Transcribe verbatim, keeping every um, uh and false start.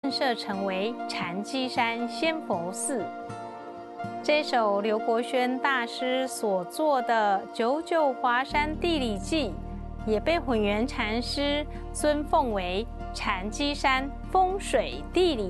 设成为禅机山仙佛寺。这首刘国轩大师所作的《九九华山地理记》，也被混元禅师尊奉为禅机山风水地理